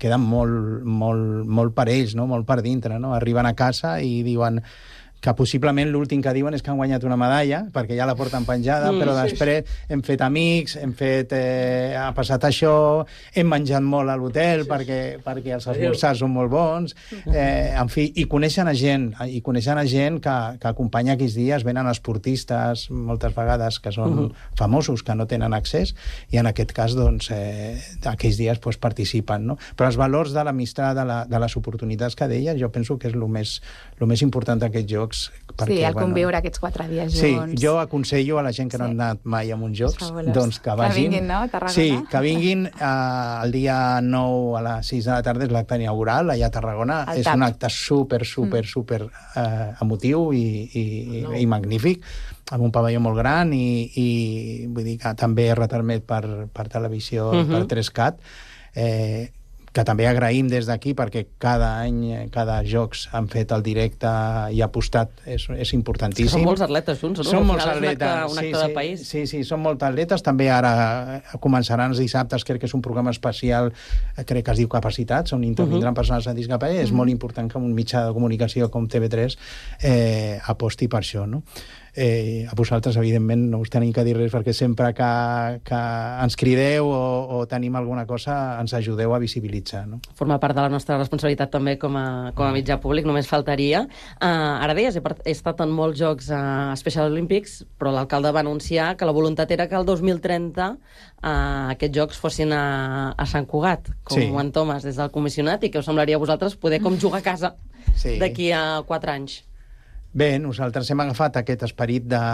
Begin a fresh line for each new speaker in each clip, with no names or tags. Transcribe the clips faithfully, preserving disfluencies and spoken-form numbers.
queden molt, molt, molt per ells, no? Molt per dintre, no? Arriben a casa i diuen que possiblement l'últim que diuen és que han guanyat una medalla, perquè ja la porten penjada, mm, però després sí. hem fet amics, hem fet... Eh, ha passat això, hem menjat molt a l'hotel, sí, perquè, perquè els esmorzars són molt bons, eh, en fi, i coneixen a gent, i coneixen a gent que, que acompanya aquells dies, venen esportistes, moltes vegades, que són uh -huh. famosos, que no tenen accés, i en aquest cas, doncs, eh, aquells dies pues, participen, no? Però els valors de l'amistat, de, la, de les oportunitats que deia, jo penso que és el més, el més important d'aquests jocs. Perquè,
sí, el
bueno,
conviure aquests quatre dies
sí,
junts.
jo aconsello a la gent que sí. no han anat mai a uns jocs, doncs que vagin.
Que vinguin, no?, a Tarragona.
Sí, que vinguin eh, el dia nou a les sis de la tarda, és l'acte inaugural, allà a Tarragona. El és tap. Un acte super, super, mm. super eh, emotiu i, i, no. i magnífic, amb un pavelló molt gran i, i vull dir que també retransmet per, per televisió, mm-hmm. per tres cat, eh, que també agraïm des d'aquí perquè cada any, cada jocs han fet el directe i ha apostat, és, és importantíssim.
Són molts atletes junts, no?
Són molts atletes.
Un acte, un acte
sí,
de país.
Sí, sí, són molts atletes. També ara començaran els dissabtes, crec que és un programa especial, crec que es diu Capacitats, on intervindran uh -huh. persones amb discapacitat. Uh -huh. És molt important que un mitjà de comunicació com T V tres eh, aposti per això, no? Eh, a vosaltres, evidentment, no us tenim que dir res perquè sempre que, que ens crideu o, o tenim alguna cosa ens ajudeu a visibilitzar, no?
Forma part de la nostra responsabilitat també com a, com a mitjà públic, només faltaria. Uh, ara deies, he, he estat en molts jocs uh, Special Olympics, però l'alcalde va anunciar que la voluntat era que el dos mil trenta uh, aquests jocs fossin a, a Sant Cugat, com
sí.
en Thomas des del comissionat, i què us semblaria a vosaltres poder com jugar a casa sí. d'aquí a quatre anys?
Bé, nosaltres hem agafat aquest esperit de...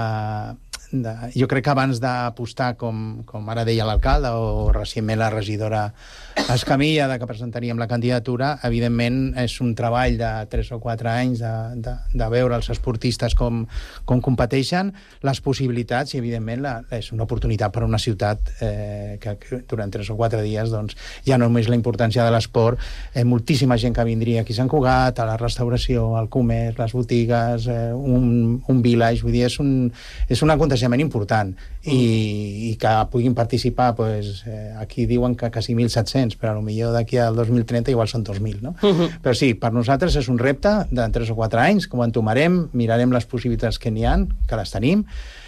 de jo crec que abans d'apostar, com, com ara deia l'alcalde, o recentment la regidora Escamilla, de que presentaríem la candidatura, evidentment és un treball de tres o quatre anys de, de, de veure els esportistes com, com competeixen, les possibilitats, i evidentment la, és una oportunitat per a una ciutat eh, que, que durant tres o quatre dies doncs, ja no només la importància de l'esport, eh, moltíssima gent que vindria aquí a Sant Cugat, a la restauració, al comerç, les botigues, eh, un, un village, vull dir, és un, és un aconteixement important i, i que puguin participar pues, eh, aquí diuen que quasi mil set-cents, però potser d'aquí al dos mil trenta igual són dos mil, no? Uh-huh. Però sí, per nosaltres és un repte de tres o quatre anys, que ho entomarem, mirarem les possibilitats que n'hi ha, que les tenim,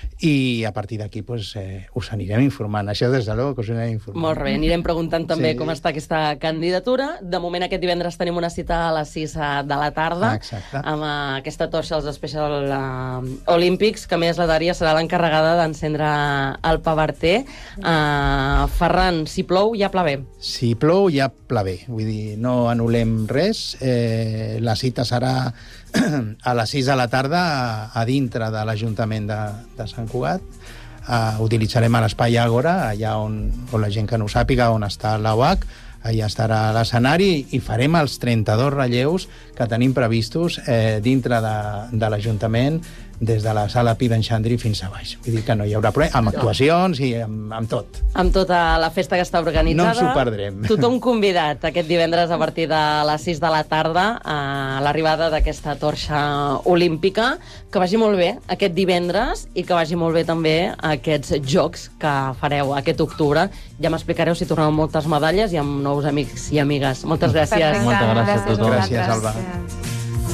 i a partir d'aquí pues, eh, us anirem informant. Això des de l'O que us anirem informant.
Molt bé, anirem preguntant també sí. com està aquesta candidatura. De moment aquest divendres tenim una cita a les sis de la tarda
ah,
amb uh, aquesta torxa als Special uh, Olympics, que a més la Dària serà l'encarregada d'encendre el pavarter. Uh, Ferran, si plou ja plavé.
Si plou ja plavé, vull dir, no anul·lem res. Eh, la cita serà a les sis de la tarda a dintre de l'Ajuntament de, de Sant Cugat. Uh, utilitzarem l'espai Àgora, allà on, on la gent que no ho sàpiga, on està l'A U H, allà estarà l'escenari i farem els trenta-dos relleus que tenim previstos eh, dintre de, de l'Ajuntament, des de la sala Pi d'en Xandri fins a baix. Vull dir que no hi haurà problema, amb actuacions i amb, amb tot.
Amb tota la festa que està organitzada.
No ens ho perdrem.
Tothom convidat aquest divendres a partir de les sis de la tarda a l'arribada d'aquesta torxa olímpica. Que vagi molt bé aquest divendres i que vagi molt bé també aquests jocs que fareu aquest octubre. Ja m'explicareu si torneu moltes medalles i amb nous amics i amigues. Moltes gràcies.
Perfecte.
Moltes gràcies a tothom.
Gràcies, Alba.